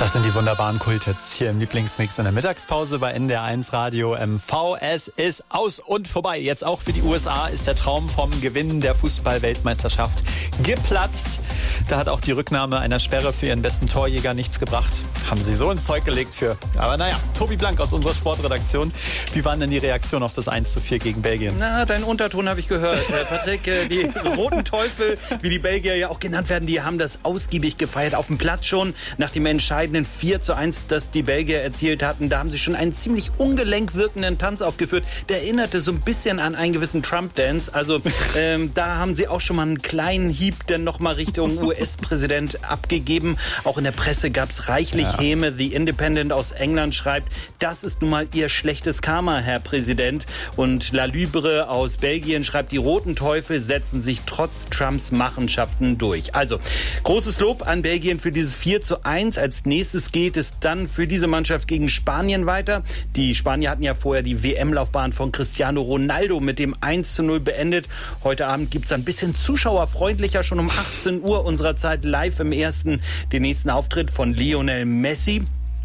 Das sind die wunderbaren Kulthits hier im Lieblingsmix in der Mittagspause bei NDR1 Radio MV. Es ist aus und vorbei. Jetzt auch für die USA ist der Traum vom Gewinn der Fußball-Weltmeisterschaft geplatzt. Da hat auch die Rücknahme einer Sperre für ihren besten Torjäger nichts gebracht. Haben sie so ins Zeug gelegt für. Aber naja, Tobi Blank aus unserer Sportredaktion. Wie waren denn die Reaktionen auf das 1:4 gegen Belgien? Na, deinen Unterton habe ich gehört. Patrick, die roten Teufel, wie die Belgier ja auch genannt werden, die haben das ausgiebig gefeiert. Auf dem Platz schon nach dem entscheidenden 4:1, das die Belgier erzielt hatten. Da haben sie schon einen ziemlich ungelenk wirkenden Tanz aufgeführt. Der erinnerte so ein bisschen an einen gewissen Trump-Dance. Also da haben sie auch schon mal einen kleinen Hieb dann nochmal Richtung US-Präsident abgegeben. Auch in der Presse gab es reichlich Häme. The Independent aus England schreibt, das ist nun mal ihr schlechtes Karma, Herr Präsident. Und La Libre aus Belgien schreibt, die roten Teufel setzen sich trotz Trumps Machenschaften durch. Also, großes Lob an Belgien für dieses 4:1. Als nächstes geht es dann für diese Mannschaft gegen Spanien weiter. Die Spanier hatten ja vorher die WM-Laufbahn von Cristiano Ronaldo mit dem 1:0 beendet. Heute Abend gibt es ein bisschen zuschauerfreundlicher, schon um 18 Uhr unserer Zeit live im Ersten den nächsten Auftritt von Lionel Messi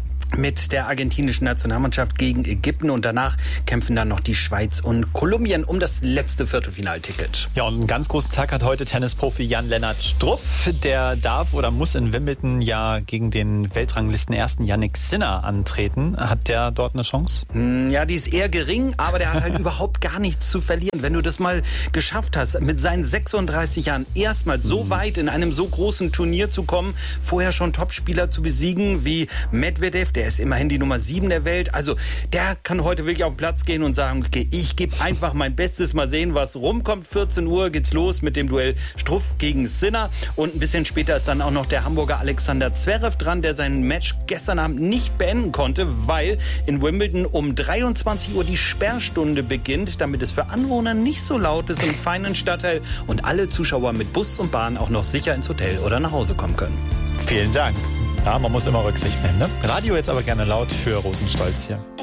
mit der argentinischen Nationalmannschaft gegen Ägypten, und danach kämpfen dann noch die Schweiz und Kolumbien um das letzte Viertelfinalticket. Ja, und einen ganz großen Tag hat heute Tennisprofi Jan-Lennart Struff. Der darf oder muss in Wimbledon ja gegen den Weltranglisten ersten Yannick Sinner antreten. Hat der dort eine Chance? Ja, die ist eher gering, aber der hat halt überhaupt gar nichts zu verlieren. Wenn du das mal geschafft hast, mit seinen 36 Jahren erstmal so weit in einem so großen Turnier zu kommen, vorher schon Topspieler zu besiegen wie Medvedev, der ist immerhin die Nummer 7 der Welt. Also der kann heute wirklich auf den Platz gehen und sagen, okay, ich gebe einfach mein Bestes, mal sehen, was rumkommt. 14 Uhr geht's los mit dem Duell Struff gegen Sinner. Und ein bisschen später ist dann auch noch der Hamburger Alexander Zverev dran, der sein Match gestern Abend nicht beenden konnte, weil in Wimbledon um 23 Uhr die Sperrstunde beginnt, damit es für Anwohner nicht so laut ist im feinen Stadtteil und alle Zuschauer mit Bus und Bahn auch noch sicher ins Hotel oder nach Hause kommen können. Vielen Dank. Ja, man muss immer Rücksicht nehmen, ne? Radio jetzt aber gerne laut für Rosenstolz hier.